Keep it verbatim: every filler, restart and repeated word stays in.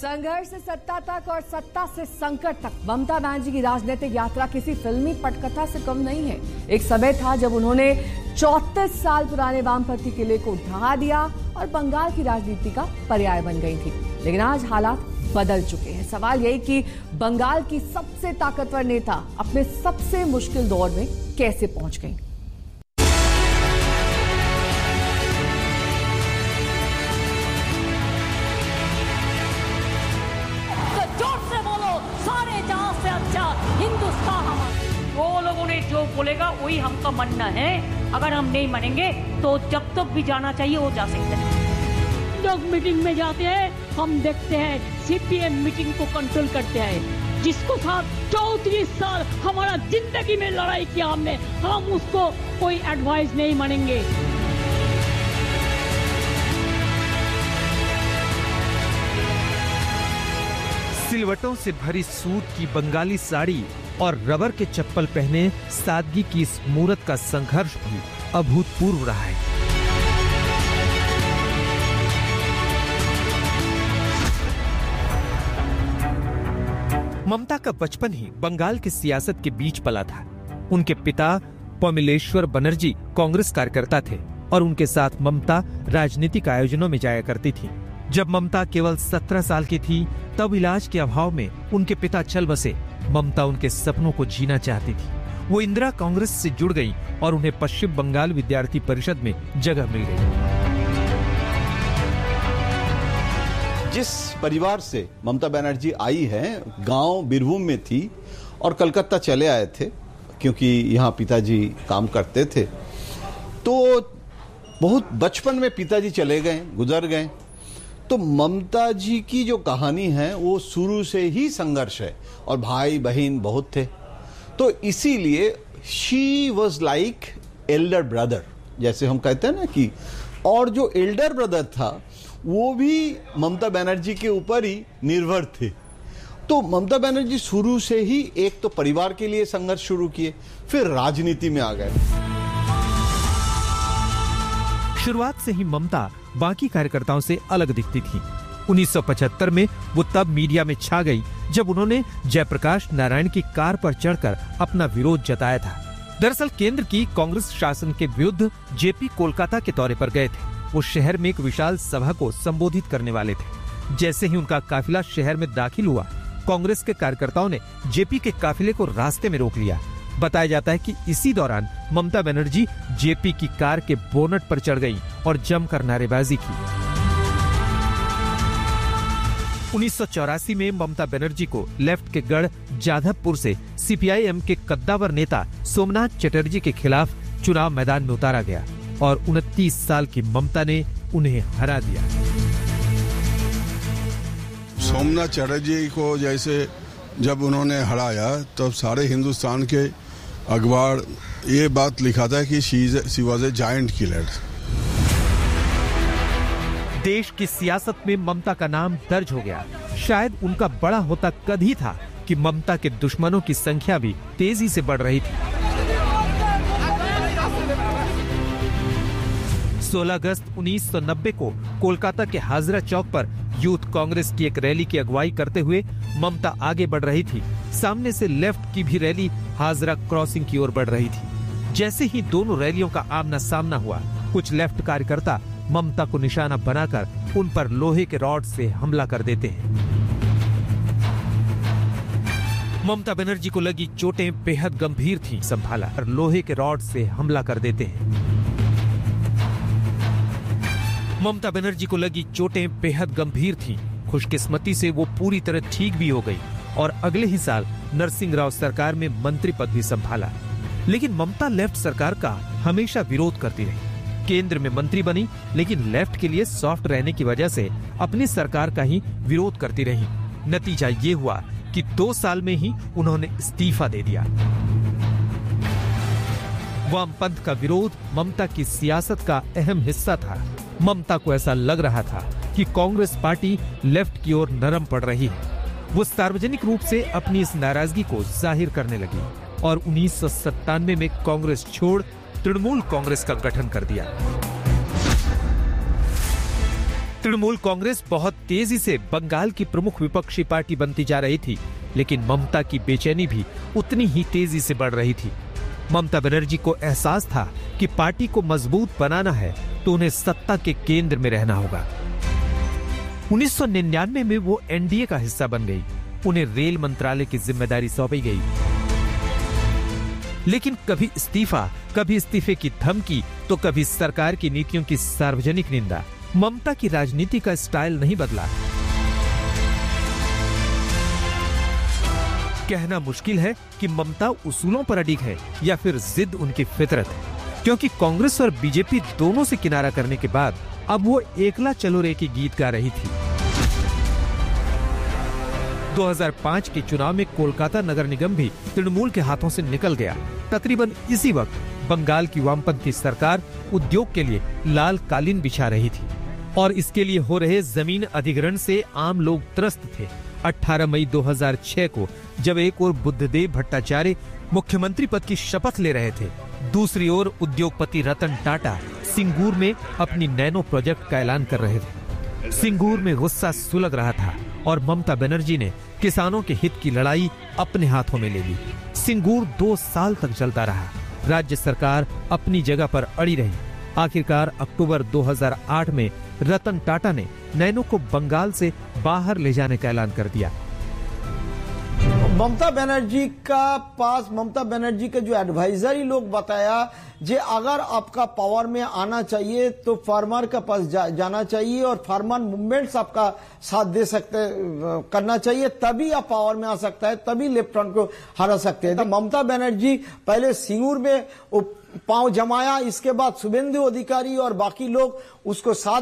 संघर्ष से सत्ता तक और सत्ता से संकट तक ममता बनर्जी की राजनीतिक यात्रा किसी फिल्मी पटकथा से कम नहीं है। एक समय था जब उन्होंने चौंतीस साल पुराने वामपंथी किले को ढहा दिया और बंगाल की राजनीति का पर्याय बन गई थी, लेकिन आज हालात बदल चुके हैं। सवाल यही कि बंगाल की सबसे ताकतवर नेता अपने सबसे मुश्किल दौर में कैसे पहुंच गई। वो लोगों ने जो बोलेगा वही हमका मानना है। अगर हम नहीं मानेंगे तो जब तक भी जाना चाहिए वो जा सकते हैं। लोग मीटिंग में जाते हैं, हम देखते हैं सीपीएम मीटिंग को कंट्रोल करते हैं। जिसको साथ चौंतीस साल हमारा जिंदगी में लड़ाई किया हमने, हम उसको कोई एडवाइस नहीं मानेंगे। सिलवटों से भरी सूट की बंगाली साड़ी और रबर के चप्पल पहने सादगी की इस मूरत का संघर्ष भी अभूतपूर्व रहा है। ममता का बचपन ही बंगाल की सियासत के बीच पला था। उनके पिता पमिलेश्वर बनर्जी कांग्रेस कार्यकर्ता थे और उनके साथ ममता राजनीतिक आयोजनों में जाया करती थी। जब ममता केवल सत्रह साल की थी तब इलाज के अभाव में उनके पिता चल बसे। ममता उनके सपनों को जीना चाहती थी। वो इंदिरा कांग्रेस से जुड़ गई और उन्हें पश्चिम बंगाल विद्यार्थी परिषद में जगह मिल गई। जिस परिवार से ममता बनर्जी आई है, गांव बीरभूम में थी और कलकत्ता चले आए थे क्योंकि यहाँ पिताजी काम करते थे। तो बहुत बचपन में पिताजी चले गए, गुजर गए। तो ममता जी की जो कहानी है वो शुरू से ही संघर्ष है और भाई बहन बहुत थे। तो इसीलिए she was like Elder brother, जैसे हम कहते हैं ना कि, और जो एल्डर ब्रदर था वो भी ममता बनर्जी के ऊपर ही निर्भर थे। तो ममता बनर्जी शुरू से ही एक तो परिवार के लिए संघर्ष शुरू किए, फिर राजनीति में आ गए। शुरुआत से ही ममता बाकी कार्यकर्ताओं से अलग दिखती थी। उन्नीस सौ पचहत्तर में वो तब मीडिया में छा गई जब उन्होंने जयप्रकाश नारायण की कार पर चढ़कर अपना विरोध जताया था। दरअसल केंद्र की कांग्रेस शासन के विरुद्ध जेपी कोलकाता के दौरे पर गए थे। वो शहर में एक विशाल सभा को संबोधित करने वाले थे। जैसे ही उनका काफिला शहर में दाखिल हुआ, कांग्रेस के कार्यकर्ताओं ने जेपी के काफिले को रास्ते में रोक लिया। बताया जाता है कि इसी दौरान ममता बनर्जी जेपी की कार के बोनट पर चढ़ गई और जमकर नारेबाजी की। उन्नीस सौ चौरासी में ममता बनर्जी को लेफ्ट के गढ़ जाधवपुर से सीपीआईएम के कद्दावर नेता सोमनाथ चटर्जी के खिलाफ चुनाव मैदान में उतारा गया और उनतीस साल की ममता ने उन्हें हरा दिया। सोमनाथ चटर्जी को जैसे जब उन्होंने हराया तब सारे हिंदुस्तान के अखबार ये बात लिखा था कि she was a giant killer. देश की सियासत में ममता का नाम दर्ज हो गया। शायद उनका बड़ा होता कद ही था कि ममता के दुश्मनों की संख्या भी तेजी से बढ़ रही थी। सोलह अगस्त उन्नीस सौ नब्बे को कोलकाता के हाजरा चौक पर यूथ कांग्रेस की एक रैली की अगुवाई करते हुए ममता आगे बढ़ रही थी। सामने से लेफ्ट की भी रैली हाजरा क्रॉसिंग की ओर बढ़ रही थी। जैसे ही दोनों रैलियों का आमना सामना हुआ, कुछ लेफ्ट कार्यकर्ता ममता को निशाना बनाकर उन पर लोहे के रॉड से हमला कर देते हैं। ममता बनर्जी को लगी चोटें बेहद गंभीर थीं। संभाला और लोहे के रॉड से हमला कर देते हैं। ममता बनर्जी को लगी चोटें बेहद गंभीर थीं। खुशकिस्मती से वो पूरी तरह ठीक भी हो गई और अगले ही साल नरसिंह राव सरकार में मंत्री पद भी संभाला। लेकिन ममता लेफ्ट सरकार का हमेशा विरोध करती रही। केंद्र में मंत्री बनी, लेकिन लेफ्ट के लिए सॉफ्ट रहने की वजह से अपनी सरकार का ही विरोध करती रही। नतीजा ये हुआ कि दो साल में ही उन्होंने इस्तीफा दे दिया। वामपंथ का विरोध ममता की सियासत का अहम हिस्सा था। ममता को ऐसा लग रहा था कि कांग्रेस पार्टी लेफ्ट की ओर नरम पड़ रही है। वो सार्वजनिक रूप से अपनी इस नाराजगी को जाहिर करने लगी और उन्नीस सौ सत्तानवे में कांग्रेस छोड़ तृणमूल कांग्रेस का गठन कर दिया। तृणमूल कांग्रेस बहुत तेजी से बंगाल की प्रमुख विपक्षी पार्टी बनती जा रही थी, लेकिन ममता की बेचैनी भी उतनी ही तेजी से बढ़ रही थी। ममता बनर्जी को एहसास था कि पार्टी को मजबूत बनाना है तो उन्हें सत्ता के केंद्र में रहना होगा। उन्नीस सौ निन्यानवे में वो एनडीए का हिस्सा बन गई। उन्हें रेल मंत्रालय की जिम्मेदारी सौंपी गई, लेकिन कभी इस्तीफा, कभी इस्तीफे की धमकी, तो कभी सरकार की नीतियों की सार्वजनिक निंदा। ममता की राजनीति का स्टाइल नहीं बदला। कहना मुश्किल है कि ममता उसूलों पर अडिग है या फिर जिद उनकी फितरत है, क्योंकि कांग्रेस और बीजेपी दोनों से किनारा करने के बाद अब वो एकला चलो रे की गीत गा रही थी। दो हज़ार पाँच के चुनाव में कोलकाता नगर निगम भी तृणमूल के हाथों से निकल गया। तकरीबन इसी वक्त बंगाल की वामपंथी सरकार उद्योग के लिए लाल कालीन बिछा रही थी और इसके लिए हो रहे जमीन अधिग्रहण से आम लोग त्रस्त थे। अठारह मई दो हज़ार छह को जब एक ओर बुद्धदेव भट्टाचार्य मुख्यमंत्री पद की शपथ ले रहे थे, दूसरी ओर उद्योगपति रतन टाटा सिंगूर में अपनी नैनो प्रोजेक्ट का ऐलान कर रहे थे। सिंगूर में गुस्सा सुलग रहा था और ममता बनर्जी ने किसानों के हित की लड़ाई अपने हाथों में ले ली। सिंगूर दो साल तक चलता रहा। राज्य सरकार अपनी जगह पर अड़ी रही। आखिरकार अक्टूबर दो हज़ार आठ में रतन टाटा ने नैनो को बंगाल से बाहर ले जाने का ऐलान कर दिया। ममता बनर्जी का पास ममता बनर्जी के जो एडवाइजरी लोग बताया, जे अगर आपका पावर में आना चाहिए तो फार्मर के पास जा, जाना चाहिए और फार्मर मूवमेंट्स आपका साथ दे सकते करना चाहिए, तभी आप पावर में आ सकता है, तभी लेफ्ट फ्रंट को हरा सकते हैं। तो ममता बनर्जी पहले सिंगूर में पांव जमाया, इसके बाद शुभेंदु अधिकारी और बाकी लोग उसको साथ